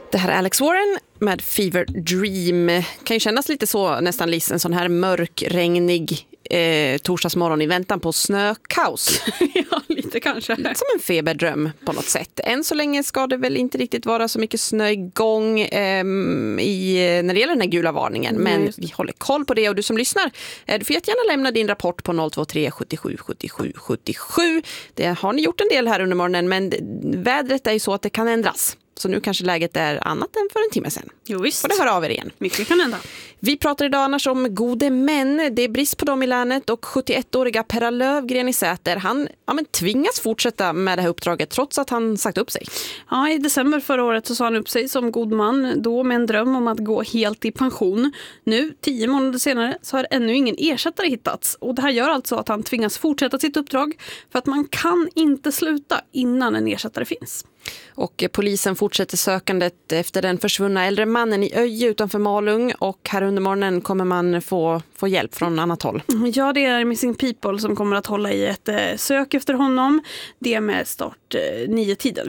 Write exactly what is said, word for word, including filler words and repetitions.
Det här är Alex Warren med Fever Dream. Kan ju kännas lite så, nästan Liz, en sån här mörk, regnig eh, torsdagsmorgon i väntan på snökaos. Ja, lite kanske. Lite som en feberdröm på något sätt. Än så länge ska det väl inte riktigt vara så mycket snö igång eh, i, när det gäller den här gula varningen. Mm, men vi håller koll på det, och du som lyssnar, eh, du får jättegärna lämna din rapport på noll två tre sjuttiosju sjuttiosju sjuttiosju. Det har ni gjort en del här under morgonen, men vädret är ju så att det kan ändras. Så nu kanske läget är annat än för en timme sedan. Jo, visst. Och det hör av er igen. Mycket kan hända. Vi pratar idag annars om gode män. Det är brist på dem i länet, och sjuttioettåriga Perra Lövgren i Säter, han ja, men tvingas fortsätta med det här uppdraget trots att han sagt upp sig. Ja, i december förra året så sa han upp sig som god man, då med en dröm om att gå helt i pension. Nu, tio månader senare, så har ännu ingen ersättare hittats. Och det här gör alltså att han tvingas fortsätta sitt uppdrag, för att man kan inte sluta innan en ersättare finns. Och polisen fortsätter sökandet efter den försvunna äldre mannen i Öje utanför Malung, och här under morgonen kommer man få, få hjälp från annat håll. Ja, det är Missing People som kommer att hålla i ett eh, sök efter honom. Det är med start eh, nio tiden.